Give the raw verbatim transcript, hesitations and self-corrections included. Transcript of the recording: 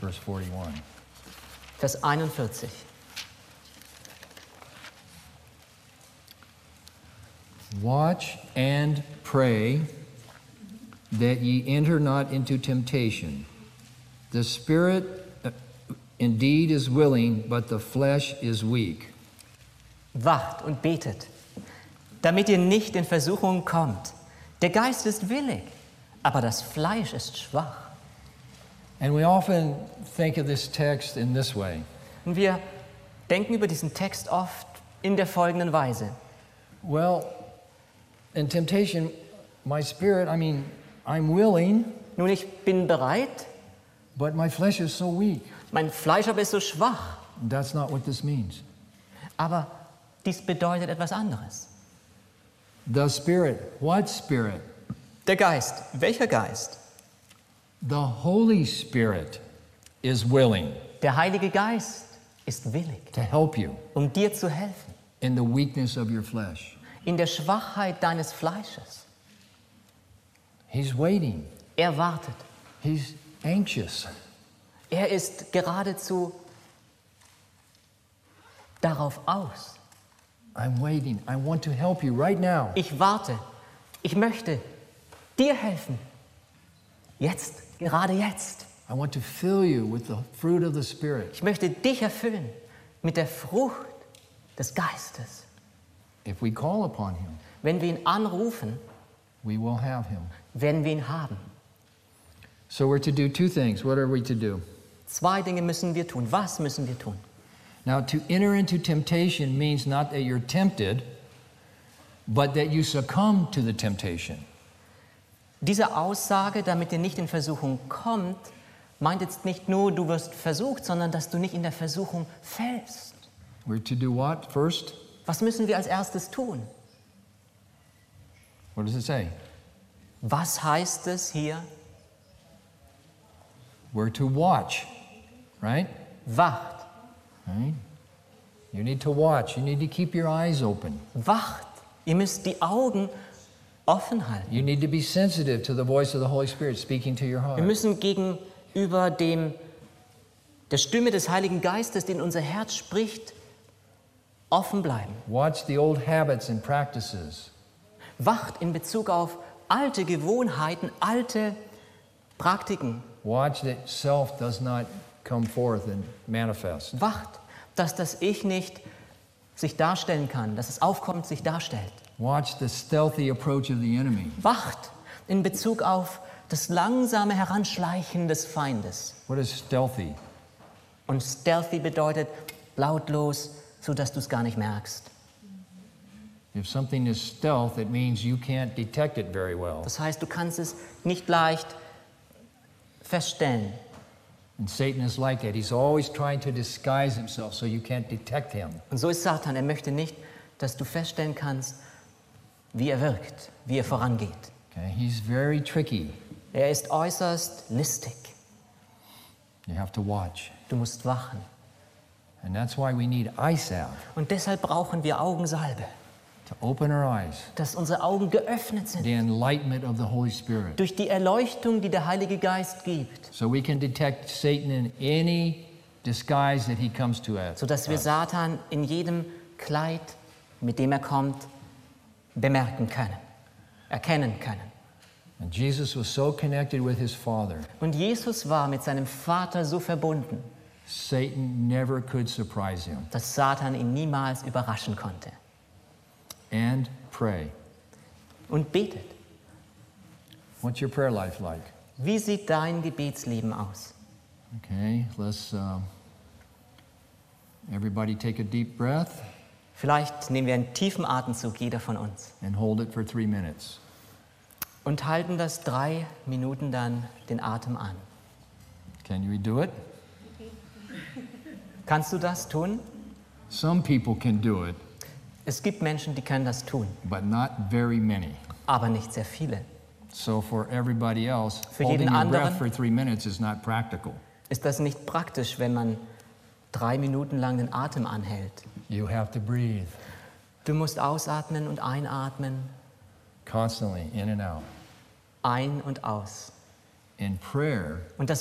verse forty-one. Vers einundvierzig. Watch and pray that ye enter not into temptation. The spirit uh, indeed is willing, but the flesh is weak. Wacht und betet, damit ihr nicht in Versuchung kommt. Der Geist ist willig, aber das Fleisch ist schwach. And we often think of this text in this way. Und wir denken über diesen Text oft in der folgenden Weise. Well, in temptation, my spirit, I mean, I'm willing, Nun, ich bin bereit, but my flesh is so weak. mein Fleisch aber ist so schwach. That's not what this means. Aber dies bedeutet etwas anderes. The Spirit, what Spirit? Der Geist, welcher Geist? The Holy Spirit is willing Der Heilige Geist ist willig, to help you um dir zu helfen, in the weakness of your flesh. in der Schwachheit deines Fleisches. He's waiting. Er wartet. He's anxious. Er ist geradezu darauf aus. I'm waiting. I want to help you right now. Ich warte. Ich möchte dir helfen. Jetzt, gerade jetzt. I want to fill you with the fruit of the Spirit. Ich möchte dich erfüllen mit der Frucht des Geistes. If we call upon Him, Wenn wir ihn anrufen, we will have Him. werden wir ihn haben. So we're to do two things. What are we to do? Zwei Dinge müssen wir tun. Was müssen wir tun? Now, to enter into temptation means not that you're tempted, but that you succumb to the temptation. Diese Aussage, damit ihr nicht in Versuchung kommt, meint jetzt nicht nur, du wirst versucht, sondern dass du nicht in der Versuchung fällst. We're to do what first? Was müssen wir als erstes tun? What does it say? Was heißt es hier? We're to watch, right? Wacht. Right? You need to watch. You need to keep your eyes open. Wacht. Ihr müsst die Augen offen halten. You need to be sensitive to the voice of the Holy Spirit speaking to your heart. Wir müssen gegenüber dem, der Stimme des Heiligen Geistes, die in unser Herz spricht, offen bleiben. Watch the old habits and practices. Wacht in Bezug auf alte Gewohnheiten, alte Praktiken. Watch that self does not come forth and manifest. Wacht, dass das Ich nicht sich darstellen kann, dass es aufkommt, sich darstellt. Watch the stealthy approach of the enemy. Wacht in Bezug auf das langsame Heranschleichen des Feindes. What is stealthy? Und stealthy bedeutet lautlos, sodass du es gar nicht merkst. If something is stealth, it means you can't detect it very well. Das heißt, du kannst es nicht leicht feststellen. And Satan is like that. He's always trying to disguise himself so you can't detect him. Und so ist Satan. Er möchte nicht, dass du feststellen kannst, wie er wirkt, wie er vorangeht. Okay? He's very tricky. Er ist äußerst listig. You have to watch. Du musst wachen. And that's why we need eye salve Und deshalb brauchen wir Augensalbe, to open our eyes. dass unsere Augen geöffnet sind The enlightenment of the Holy Spirit. durch die Erleuchtung, die der Heilige Geist gibt, So we can detect Satan in any disguise that he comes to us. sodass wir Satan in jedem Kleid, mit dem er kommt, bemerken können, erkennen können. And Jesus was so connected with his Father, Und Jesus war mit seinem Vater so verbunden, Satan never could surprise him. dass Satan ihn niemals überraschen konnte. And pray. Und betet. What's your prayer life like? Wie sieht dein Gebetsleben aus? Okay, let's uh, everybody take a deep breath Vielleicht nehmen wir einen tiefen Atemzug, jeder von uns, and hold it for three minutes. und halten das drei Minuten dann den Atem an. Can you do it? Kannst du das tun? Some people can do it, Es gibt Menschen, die können das tun, but not very many. aber nicht sehr viele. So for everybody else, Für holding jeden your breath anderen- for three minutes is not practical. Ist das nicht praktisch, wenn man drei Minuten lang den Atem anhält? You have to breathe Du musst ausatmen und einatmen, constantly, in and out. ein und aus. In prayer, Und das